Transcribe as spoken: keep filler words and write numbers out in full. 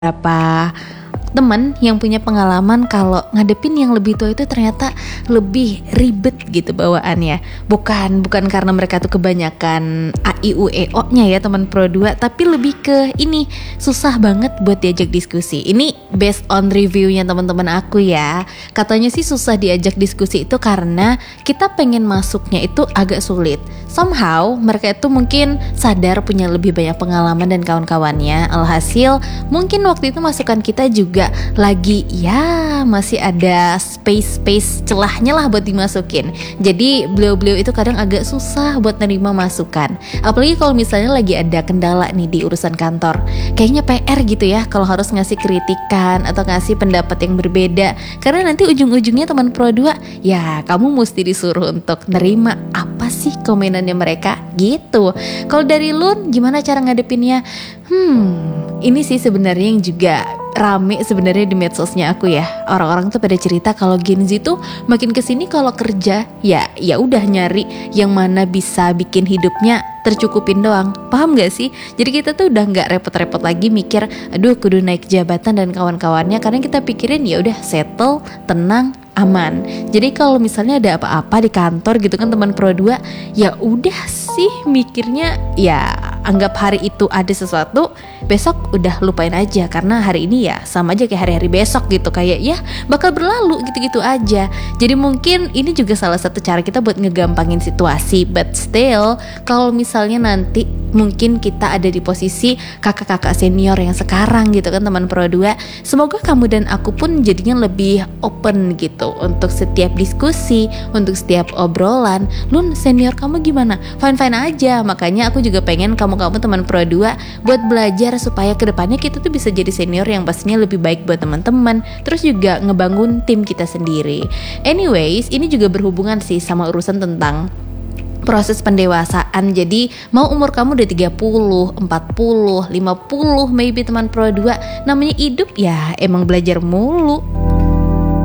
Beberapa temen yang punya pengalaman kalau ngadepin yang lebih tua itu ternyata lebih ribet gitu bawaannya. Bukan bukan karena mereka tuh kebanyakan A I U E O nya ya teman Pro dua, tapi lebih ke ini susah banget buat diajak diskusi. Ini based on reviewnya teman-teman aku ya. Katanya sih susah diajak diskusi itu karena kita pengen masuknya itu agak sulit. Somehow mereka itu mungkin sadar punya lebih banyak pengalaman dan kawan-kawannya. Alhasil mungkin waktu itu masukan kita juga lagi ya masih ada space-space celahnya lah buat dimasukin. Jadi beliau-beliau itu kadang agak susah buat nerima masukan. Apalagi kalau misalnya lagi ada kendala nih di urusan kantor. Kayaknya P R gitu ya kalau harus ngasih kritikan atau ngasih pendapat yang berbeda. Karena nanti ujung-ujungnya teman Pro dua ya kamu mesti disuruh untuk nerima apa sih komenannya mereka gitu. Kalau dari Lun gimana cara ngadepinnya? Hmm, ini sih sebenarnya yang juga rame sebenarnya di medsosnya aku ya. Orang-orang tuh pada cerita kalau Gen Z tuh makin kesini kalau kerja ya ya udah nyari yang mana bisa bikin hidupnya tercukupin doang. Paham gak sih? Jadi kita tuh udah nggak repot-repot lagi mikir aduh kudu naik jabatan dan kawan-kawannya, karena kita pikirin ya udah settle, tenang, aman. Jadi kalau misalnya ada apa-apa di kantor gitu kan teman Pro dua, ya udah sih mikirnya ya anggap hari itu ada sesuatu, besok udah lupain aja karena hari ini ya sama aja kayak hari-hari besok gitu, kayak ya bakal berlalu gitu-gitu aja. Jadi mungkin ini juga salah satu cara kita buat ngegampangin situasi. But still kalau misalnya nanti mungkin kita ada di posisi kakak-kakak senior yang sekarang gitu kan teman Pro dua, semoga kamu dan aku pun jadinya lebih open gitu untuk setiap diskusi, untuk setiap obrolan. Lun, senior kamu gimana? Fine-fine aja. Makanya aku juga pengen kamu-kamu teman Pro dua buat belajar supaya kedepannya kita tuh bisa jadi senior yang pastinya lebih baik buat teman-teman, terus juga ngebangun tim kita sendiri. Anyways, ini juga berhubungan sih sama urusan tentang proses pendewasaan. Jadi mau umur kamu udah tiga puluh, empat puluh, lima puluh maybe teman Pro dua, namanya hidup ya emang belajar mulu.